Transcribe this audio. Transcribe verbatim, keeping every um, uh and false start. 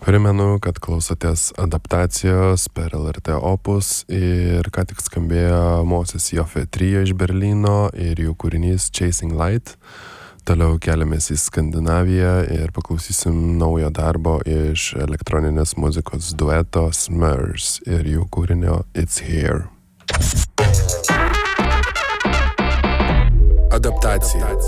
Primenu, kad klausotės adaptacijos per L R T Opus ir ką tik skambėjo Moses Joffe trio iš Berlyno ir jų kūrinys Chasing Light. Toliau keliamės į Skandinaviją ir paklausysim naujo darbo iš elektroninės muzikos dueto Smurs ir jų kūrinio It's Here. Adaptacija.